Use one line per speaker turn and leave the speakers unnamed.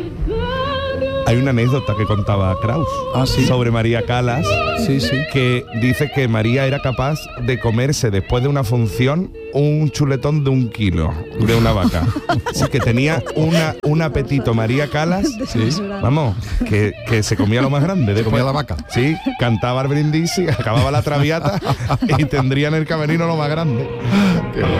Hay una anécdota que contaba Kraus sobre María Calas, que dice que María era capaz de comerse después de una función un chuletón de 1 kilo de una vaca. Así que tenía un apetito María Calas, vamos, que se comía lo más grande.
Comía la vaca.
Sí, cantaba el brindis y acababa la traviata y tendría en el camerino lo más grande.